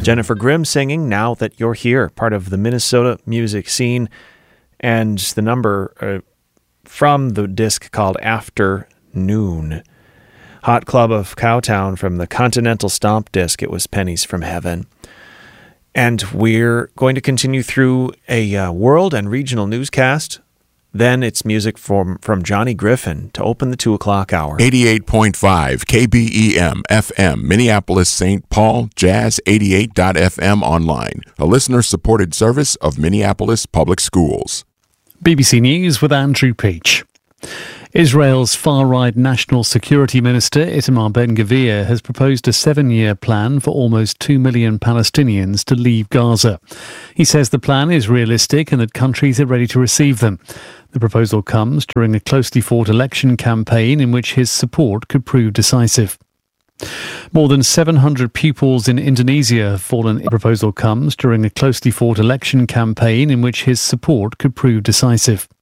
Jennifer Grimm singing Now That You're Here, part of the Minnesota music scene, and the number from the disc called Afternoon. Hot Club of Cowtown from the Continental Stomp disc, it was Pennies from Heaven. And we're going to continue through a world and regional newscast. Then it's music from Johnny Griffin to open the 2 o'clock hour. 88.5 KBEM FM, Minneapolis, St. Paul, Jazz 88.FM online, a listener-supported service of Minneapolis Public Schools. BBC News with Andrew Peach. Israel's far-right National Security Minister Itamar Ben-Gvir has proposed a 7-year plan for almost 2 million Palestinians to leave Gaza. He says the plan is realistic and that countries are ready to receive them. The proposal comes during a closely fought election campaign in which his support could prove decisive. More than 700 pupils in Indonesia have fallen. The proposal comes during a closely fought election campaign in which his support could prove decisive.